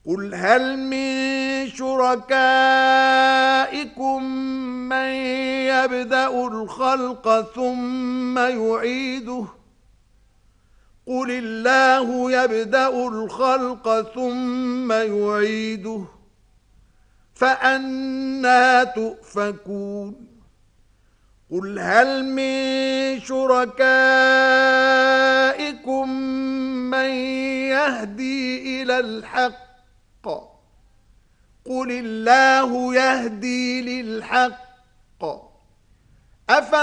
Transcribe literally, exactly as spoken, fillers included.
قل هل من شركائكم من يبدأ الخلق ثم يعيده قل الله يبدأ الخلق ثم يعيده فأنى تؤفكون قل هل من شركائكم من يهدي إلى الحق قل الله يهدي للحق أفمن